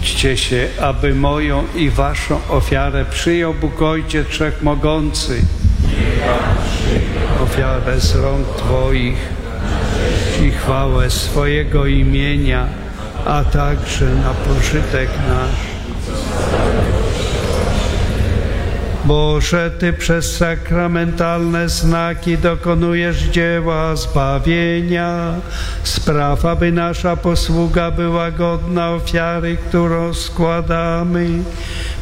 Módlcie się, aby moją i waszą ofiarę przyjął Bóg Ojciec Wszechmogący. Ofiarę z rąk Twoich i chwałę swojego imienia, a także na pożytek nasz. Boże, Ty przez sakramentalne znaki dokonujesz dzieła zbawienia. Spraw, aby nasza posługa była godna ofiary, którą składamy.